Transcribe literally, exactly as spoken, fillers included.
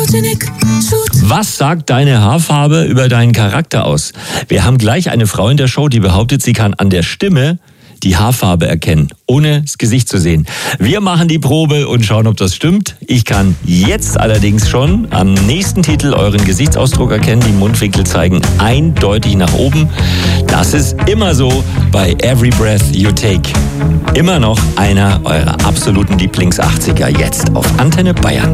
Was sagt deine Haarfarbe über deinen Charakter aus? Wir haben gleich eine Frau in der Show, die behauptet, sie kann an der Stimme die Haarfarbe erkennen, ohne das Gesicht zu sehen. Wir machen die Probe und schauen, ob das stimmt. Ich kann jetzt allerdings schon am nächsten Titel euren Gesichtsausdruck erkennen. Die Mundwinkel zeigen eindeutig nach oben. Das ist immer so bei Every Breath You Take. Immer noch einer eurer absoluten Lieblings-achtziger jetzt auf Antenne Bayern.